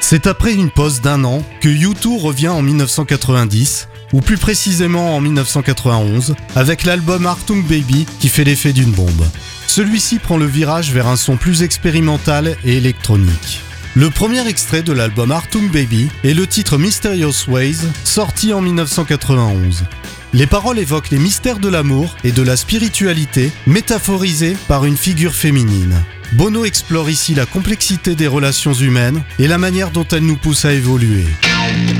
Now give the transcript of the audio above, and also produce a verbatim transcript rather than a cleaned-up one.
C'est après une pause d'un an que U deux revient en dix-neuf cent quatre-vingt-dix, ou plus précisément en dix-neuf cent quatre-vingt-onze, avec l'album Achtung Baby qui fait l'effet d'une bombe. Celui-ci prend le virage vers un son plus expérimental et électronique. Le premier extrait de l'album Achtung Baby est le titre Mysterious Ways, sorti en dix-neuf cent quatre-vingt-onze. Les paroles évoquent les mystères de l'amour et de la spiritualité, métaphorisés par une figure féminine. Bono explore ici la complexité des relations humaines et la manière dont elles nous poussent à évoluer.